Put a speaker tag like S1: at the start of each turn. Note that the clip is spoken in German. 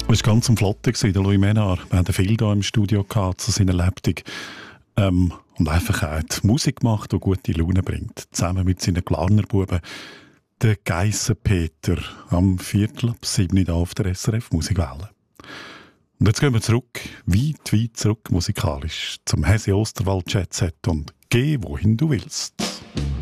S1: Es war ganz am Flotte, der Louis Ménard. Wir hatten viel hier im Studio gehabt, zu seiner Lebtung. Und einfach auch die Musik gemacht, die gute Laune bringt. Zusammen mit seinen Glarnerbuben. Der Geissenpeter am 6:15 hier auf der SRF Musikwelle. Und jetzt gehen wir zurück, weit zurück musikalisch, zum Hesi Osterwald Jet Set und geh, wohin du willst.